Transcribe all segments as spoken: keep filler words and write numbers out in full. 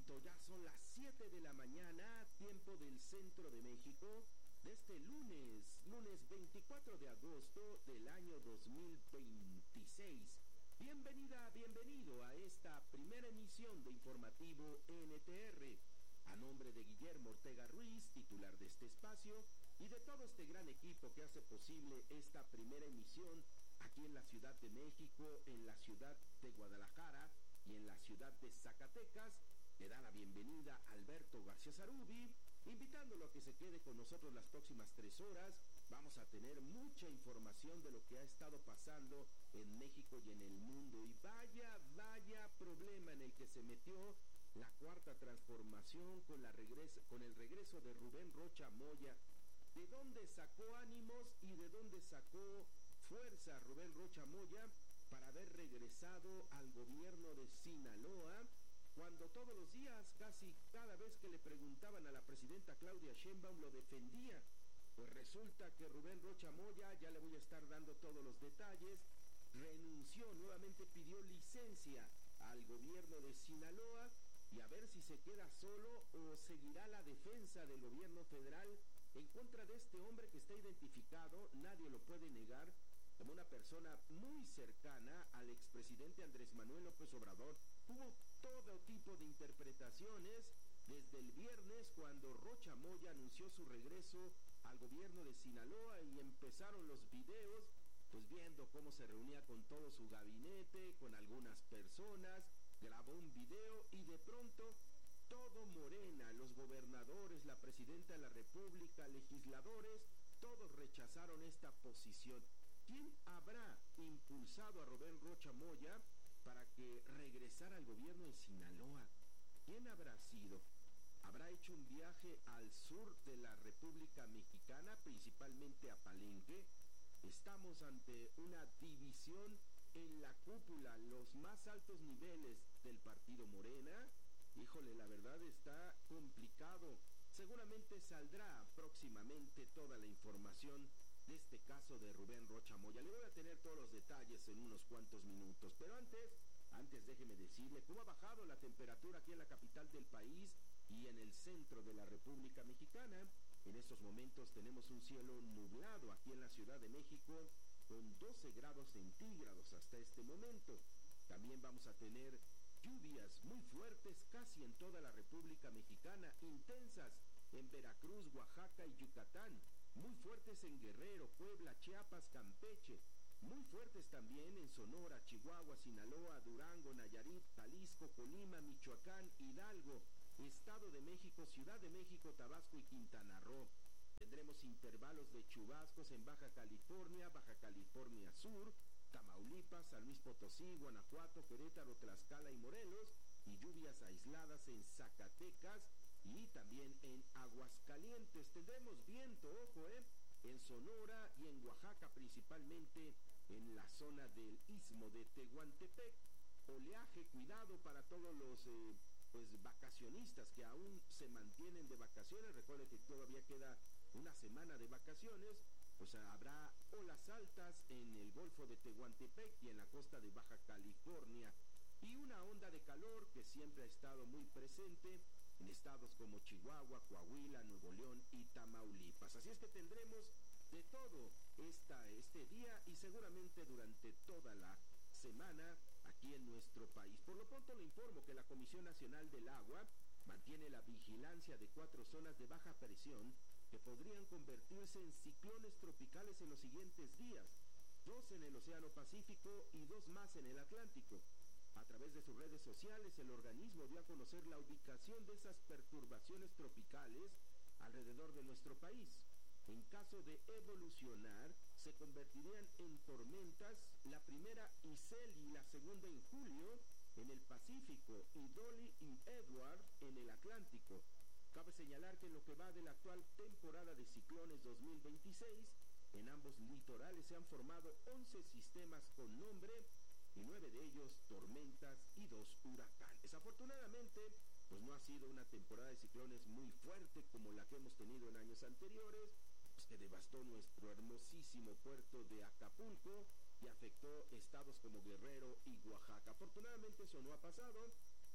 punto, ya son las siete de la mañana, tiempo del centro de México, de este lunes, lunes veinticuatro de agosto del año dos mil veintiséis. Bienvenida, bienvenido a esta primera emisión de Informativo N T R. A nombre de Guillermo Ortega Ruiz, titular de este espacio, y de todo este gran equipo que hace posible esta primera emisión aquí en la Ciudad de México, en la ciudad de Guadalajara y en la ciudad de Zacatecas, le da la bienvenida a Alberto García Zarubi, invitándolo a que se quede con nosotros las próximas tres horas. Vamos a tener mucha información de lo que ha estado pasando en México y en el mundo. Y vaya, vaya problema en el que se metió la Cuarta Transformación con, la regreso, con el regreso de Rubén Rocha Moya. ¿De dónde sacó ánimos y de dónde sacó fuerza Rubén Rocha Moya para haber regresado al gobierno de Sinaloa, cuando todos los días, casi cada vez que le preguntaban a la presidenta Claudia Sheinbaum, lo defendía? Pues resulta que Rubén Rocha Moya, ya le voy a estar dando todos los detalles, renunció, nuevamente pidió licencia al gobierno de Sinaloa, y a ver si se queda solo o seguirá la defensa del gobierno federal en contra de este hombre que está identificado, nadie lo puede negar, como una persona muy cercana al expresidente Andrés Manuel López Obrador. Hubo todo tipo de interpretaciones desde el viernes, cuando Rocha Moya anunció su regreso al gobierno de Sinaloa, y empezaron los videos, pues viendo cómo se reunía con todo su gabinete, con algunas personas, grabó un video y de pronto todo Morena, los gobernadores, la presidenta de la República, legisladores, todos rechazaron esta posición. ¿Quién habrá impulsado a Rubén Rocha Moya para que regresara al gobierno de Sinaloa? ¿Quién habrá sido? ¿Habrá hecho un viaje al sur de la República Mexicana, principalmente a Palenque? Estamos ante una división en la cúpula, los más altos niveles del partido Morena. Híjole, la verdad está complicado. Seguramente saldrá próximamente toda la información de este caso de Rubén Rocha Moya. Le voy a tener todos los detalles en unos cuantos minutos, pero antes, antes déjeme decirle cómo ha bajado la temperatura aquí en la capital del país y en el centro de la República Mexicana. En estos momentos tenemos un cielo nublado aquí en la Ciudad de México con doce grados centígrados hasta este momento. También vamos a tener lluvias muy fuertes casi en toda la República Mexicana, intensas en Veracruz, Oaxaca y Yucatán, muy fuertes en Guerrero, Puebla, Chiapas, Campeche, muy fuertes también en Sonora, Chihuahua, Sinaloa, Durango, Nayarit, Jalisco, Colima, Michoacán, Hidalgo, Estado de México, Ciudad de México, Tabasco y Quintana Roo. Tendremos intervalos de chubascos en Baja California, Baja California Sur, Tamaulipas, San Luis Potosí, Guanajuato, Querétaro, Tlaxcala y Morelos, y lluvias aisladas en Zacatecas y también en Aguascalientes. Tendremos viento, ojo, eh, en Sonora y en Oaxaca, principalmente en la zona del Istmo de Tehuantepec. Oleaje, cuidado para todos los eh, pues vacacionistas que aún se mantienen de vacaciones. Recuerde que todavía queda una semana de vacaciones. Pues habrá olas altas en el Golfo de Tehuantepec y en la costa de Baja California, y una onda de calor que siempre ha estado muy presente en estados como Chihuahua, Coahuila, Nuevo León y Tamaulipas. Así es que tendremos de todo esta, este día y seguramente durante toda la semana aquí en nuestro país. Por lo pronto le informo que la Comisión Nacional del Agua mantiene la vigilancia de cuatro zonas de baja presión que podrían convertirse en ciclones tropicales en los siguientes días, dos en el Océano Pacífico y dos más en el Atlántico. A través de sus redes sociales, el organismo dio a conocer la ubicación de esas perturbaciones tropicales alrededor de nuestro país. En caso de evolucionar, se convertirían en tormentas, la primera Isel y la segunda en julio en el Pacífico, y Dolly y Edward en el Atlántico. Cabe señalar que en lo que va de la actual temporada de ciclones dos mil veintiséis, en ambos litorales se han formado once sistemas con nombre, y nueve de ellos tormentas y dos huracanes. Afortunadamente, pues no ha sido una temporada de ciclones muy fuerte como la que hemos tenido en años anteriores, pues que devastó nuestro hermosísimo puerto de Acapulco y afectó estados como Guerrero y Oaxaca. Afortunadamente eso no ha pasado.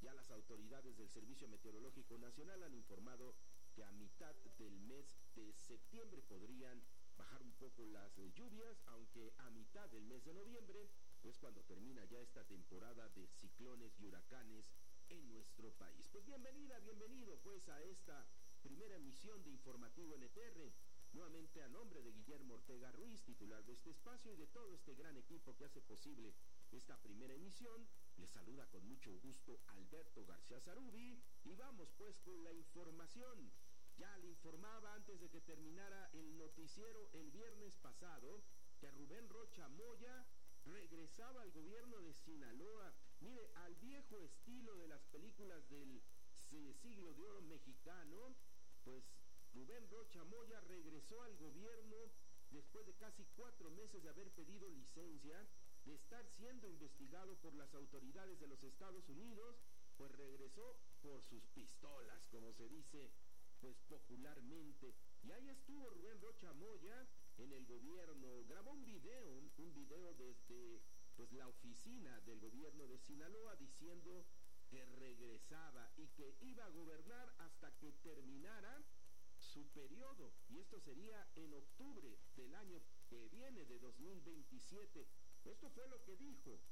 Ya las autoridades del Servicio Meteorológico Nacional han informado que a mitad del mes de septiembre podrían bajar un poco las eh, lluvias, aunque a mitad del mes de noviembre es cuando termina ya esta temporada de ciclones y huracanes en nuestro país. Pues bienvenida, bienvenido pues a esta primera emisión de Informativo N T R. Nuevamente a nombre de Guillermo Ortega Ruiz, titular de este espacio, y de todo este gran equipo que hace posible esta primera emisión, les saluda con mucho gusto Alberto García Zarubi, y vamos pues con la información. Ya le informaba antes de que terminara el noticiero el viernes pasado que Rubén Rocha Moya regresaba al gobierno de Sinaloa. Mire, al viejo estilo de las películas del siglo de oro mexicano, pues Rubén Rocha Moya regresó al gobierno después de casi cuatro meses de haber pedido licencia, de estar siendo investigado por las autoridades de los Estados Unidos, pues regresó por sus pistolas, como se dice pues popularmente. Y ahí estuvo Rubén Rocha Moya en el gobierno, grabó un video, un, un video desde pues la oficina del gobierno de Sinaloa diciendo que regresaba y que iba a gobernar hasta que terminara su periodo, y esto sería en octubre del año que viene, de dos mil veintisiete. Esto fue lo que dijo